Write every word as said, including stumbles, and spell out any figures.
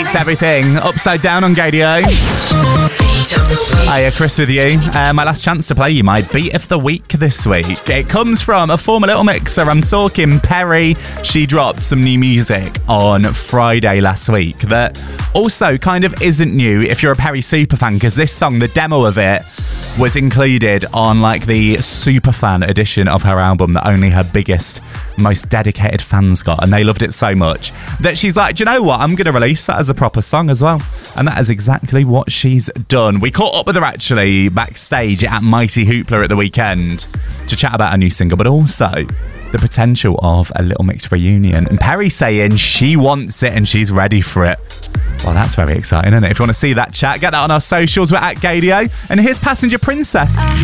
Beats everything. Upside down on Gadio. Hiya, Chris with you. Uh, my last chance to play you my Beat of the Week this week. It comes from a former Little Mixer. I'm talking Perry. She dropped some new music on Friday last week that also kind of isn't new if you're a Perry superfan, because this song, the demo of it, was included on like the superfan edition of her album that only her biggest, most dedicated fans got, and they loved it so much that she's like, do you know what, I'm going to release that as a proper song as well. And that is exactly what she's done. We caught up with her actually backstage at Mighty Hoopla at the weekend to chat about her new single, but also the potential of a Little Mix reunion. And Perry saying she wants it and she's ready for it. Well, that's very exciting, isn't it? If you want to see that chat, get that on our socials. We're at Gadio. And here's Passenger Princess.